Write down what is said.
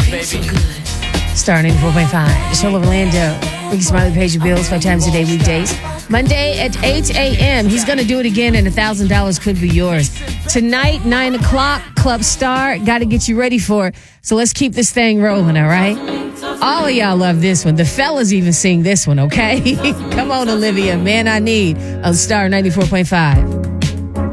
baby. Star 94.5, the show of Orlando. Ricky Smiley pays your bills 5 times a day, weekdays. Monday at 8 a.m. He's going to do it again, and $1,000 could be yours. Tonight, 9 o'clock, Club Star. Got to get you ready for it. So let's keep this thing rolling, all right? All of y'all love this one. The fellas even sing this one, okay? Come on, Olivia. Man, I Need on Star 94.5.